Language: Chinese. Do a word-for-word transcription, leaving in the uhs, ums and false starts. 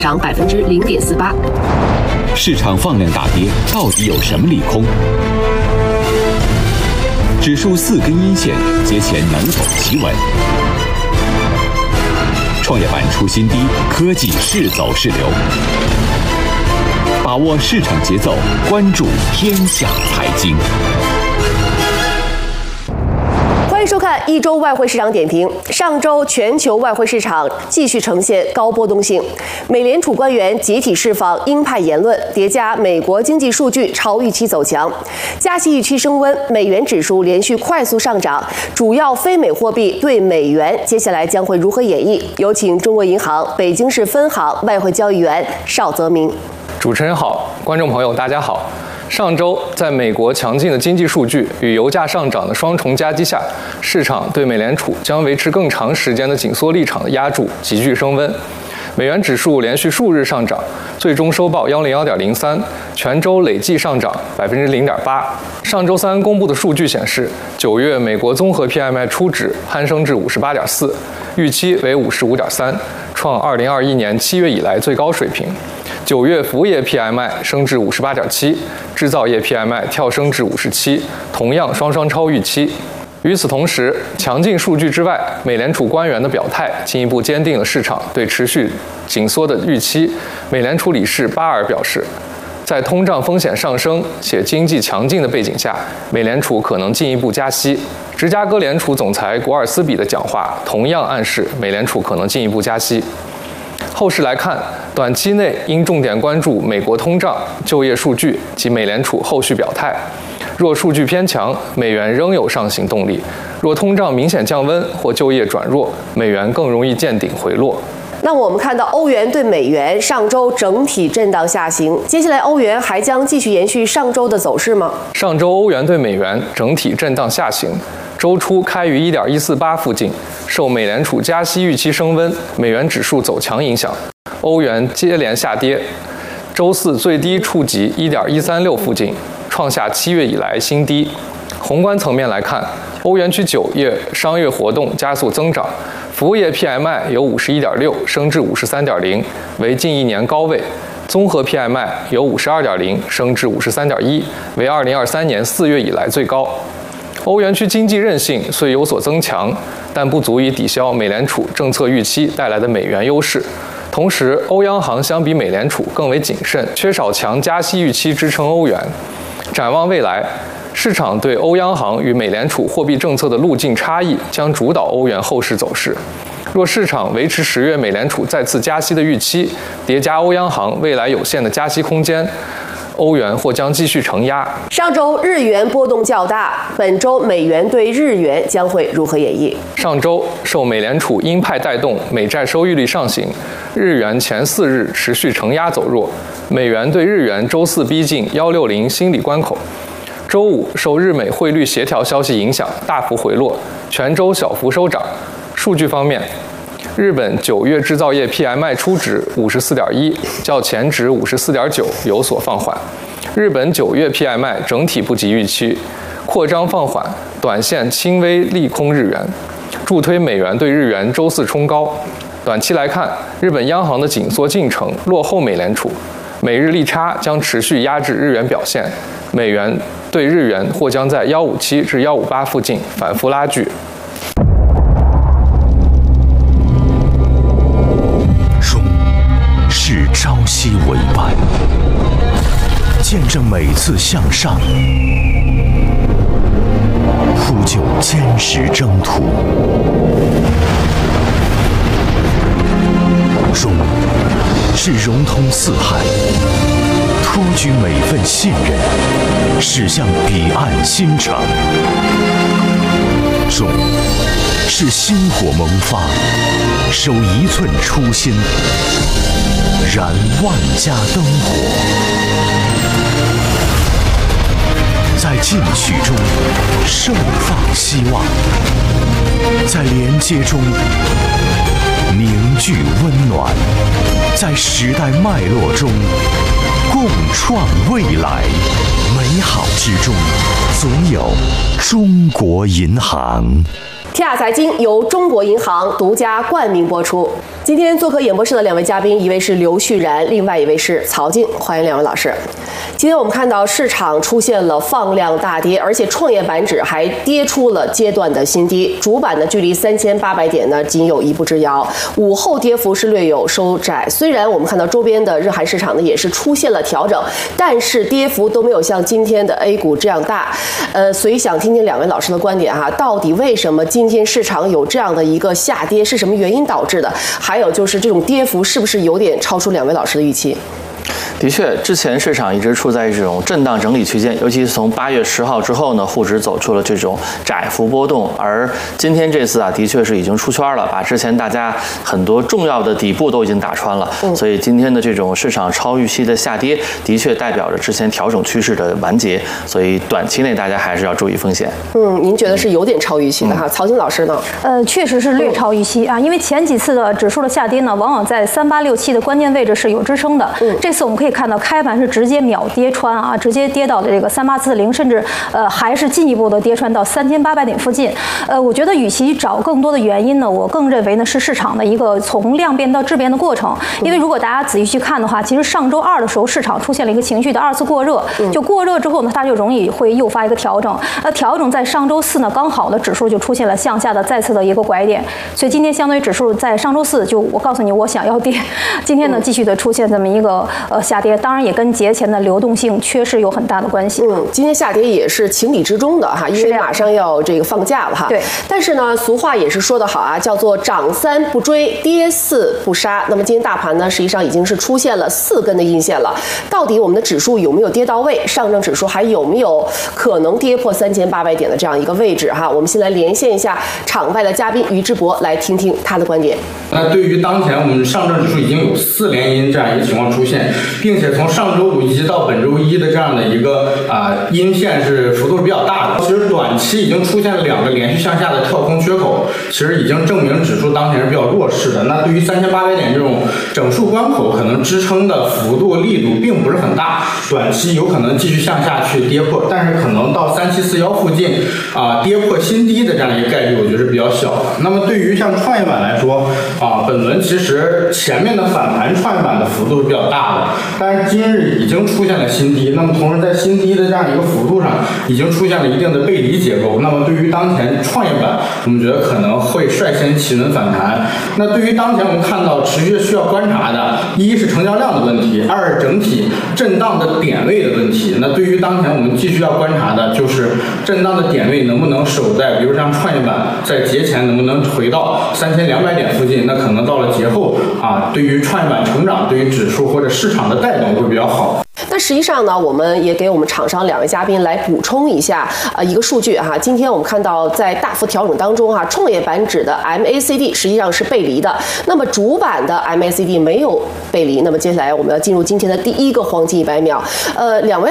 涨百分之零点四八。 市场放量大跌，到底有什么利空？指数四根阴线，节前能否企稳？创业板出新低，科技是走是留？把握市场节奏，关注天下财经。 欢迎收看一周外汇市场点评。上周全球外汇市场继续呈现高波动性，美联储官员集体释放鹰派言论，叠加美国经济数据超预期走强，加息预期升温，美元指数连续快速上涨。主要非美货币对美元接下来将会如何演绎？有请中国银行北京市分行外汇交易员邵泽明。 主持人好，观众朋友大家好。上周，在美国强劲的经济数据与油价上涨的双重夹击下，市场对美联储将维持更长时间的紧缩立场的压注急剧升温。美元指数连续数日上涨，最终收报幺零幺点零三，全周累计上涨百分之零点八。上周三公布的数据显示，九月美国综合 P M I 初值攀升至五十八点四，预期为五十五点三，创二零二一年七月以来最高水平。九月服务业 P M I 升至五十八点七，制造业 P M I 跳升至五十七，同样双双超预期。与此同时，强劲数据之外，美联储官员的表态进一步坚定了市场对持续紧缩的预期。美联储理事巴尔表示，在通胀风险上升且经济强劲的背景下，美联储可能进一步加息。芝加哥联储总裁古尔斯比的讲话同样暗示美联储可能进一步加息。后市来看，短期内应重点关注美国通胀、就业数据及美联储后续表态。若数据偏强，美元仍有上行动力；若通胀明显降温或就业转弱，美元更容易见顶回落。 那我们看到欧元对美元上周整体震荡下行，接下来欧元还将继续延续上周的走势吗？ 上周欧元对美元整体震荡下行，周初开于 一点一四八 附近，受美联储加息预期升温、美元指数走强影响，欧元接连下跌，周四最低触及 一点一三六 附近，创下七月以来新低。宏观层面来看，欧元区九月商业活动加速增长，服务业 P M I 由五十一点六升至五十三点零，为近一年高位；综合 P M I 由五十二点零升至五十三点一，为二零二三年四月以来最高。欧元区经济韧性虽有所增强，但不足以抵消美联储政策预期带来的美元优势。同时，欧央行相比美联储更为谨慎，缺少强加息预期支撑欧元。展望未来，市场对欧央行与美联储货币政策的路径差异将主导欧元后市走势。若市场维持十月美联储再次加息的预期，叠加欧央行未来有限的加息空间，欧元或将继续承压。 上周日元波动较大，本周美元对日元将会如何演绎？ 上周受美联储鹰派带动，美债收益率上行，日元前四日持续承压走弱，美元对日元周四逼近一六零心理关口。周五受日美汇率协调消息影响，大幅回落，全周小幅收涨。数据方面，日本九月制造业 P M I 初值五十四点一，较前值五十四点九有所放缓。日本九月 P M I 整体不及预期，扩张放缓，短线轻微利空日元，助推美元对日元周四冲高。短期来看，日本央行的紧缩进程落后美联储，美日利差将持续压制日元表现，美元对日元或将在一五七至一五八附近反复拉锯。 中是朝夕为伴，见证每次向上，铺就坚实征途。中是融通四海，托举每份信任，驶向彼岸新城。中是薪火萌发，守一寸初心，燃万家灯火。在进取中盛放希望，在连接中凝聚温暖，在时代脉络中共创未来。美好之中总有中国银行。 天下财经由中国银行独家冠名播出。今天做客演播室的两位嘉宾，一位是刘旭然，另外一位是曹静，欢迎两位老师。今天我们看到市场出现了放量大跌，而且创业板指还跌出了阶段的新低，主板呢距离三千八百点呢仅有一步之遥，午后跌幅是略有收窄。虽然我们看到周边的日韩市场呢也是出现了调整，但是跌幅都没有像今天的 A 股这样大。呃，所以想听听两位老师的观点哈，到底为什么今天市场有这样的一个下跌，是什么原因导致的？还有就是这种跌幅是不是有点超出两位老师的预期？ 的确，之前市场一直处在这种震荡整理区间，尤其是从八月十号之后呢，沪指走出了这种窄幅波动，而今天这次啊，的确是已经出圈了，把之前大家很多重要的底部都已经打穿了。嗯、所以今天的这种市场超预期的下跌，的确代表着之前调整趋势的完结，所以短期内大家还是要注意风险。 嗯，您觉得是有点超预期的哈？嗯、曹晶老师呢？ 呃，确实是略超预期啊，因为前几次的指数的下跌呢，往往在三八六七的关键位置是有支撑的。嗯，这次我们可以看到开盘是直接秒跌穿啊，直接跌到了这个三八四零，甚至呃还是进一步的跌穿到三千八百点附近。呃，我觉得与其找更多的原因呢，我更认为呢是市场的一个从量变到质变的过程。因为如果大家仔细去看的话，其实上周二的时候市场出现了一个情绪的二次过热，就过热之后呢，它就容易会诱发一个调整。那调整在上周四呢，刚好的指数就出现了向下的再次的一个拐点，所以今天相当于指数在上周四就我告诉你我想要跌，今天呢继续的出现这么一个呃下跌，当然也跟节前的流动性缺失有很大的关系。 嗯，今天下跌也是情理之中的哈，因为马上要这个放假了哈。对。但是呢，俗话也是说得好啊，叫做涨三不追，跌四不杀。那么今天大盘呢，实际上已经是出现了四根的阴线了。到底我们的指数有没有跌到位？上证指数还有没有可能跌破三千八百点的这样一个位置哈？我们先来连线一下场外的嘉宾于志博，来听听他的观点。 那对于当前我们上证指数已经有四连阴这样一个情况出现，并且从上周五以及到本周一的这样的一个啊、呃、阴线是幅度是比较大的。其实短期已经出现了两个连续向下的跳空缺口，其实已经证明指数当前是比较弱势的。那对于三千八百点这种整数关口，可能支撑的幅度力度并不是很大，短期有可能继续向下去跌破，但是可能到三七四幺附近啊、呃、跌破新低的这样一个概率，我觉得是比较小的。那么对于像创业板来说啊，本轮其实前面的反弹创业板的幅度是比较大的，但是今日已经出现了新低，那么同时在新低的这样一个幅度上已经出现了一定的背离结构。那么对于当前创业板，我们觉得可能会率先企稳反弹。那对于当前我们看到持续需要观察的，一是成交量的问题，二是整体震荡的点位的问题。那对于当前我们继续要观察的就是震荡的点位能不能守在，比如像创业板在节前能不能回到三千两百点附近，那可能到了节后啊，对于创业板成长，对于指数或者市场的带动会比较好。 那实际上呢，我们也给我们场上两位嘉宾来补充一下呃一个数据哈。今天我们看到在大幅调整当中哈，创业板指的 M A C D 实际上是背离的，那么主板的 M A C D 没有背离。那么接下来我们要进入今天的第一个黄金一百秒，呃，两位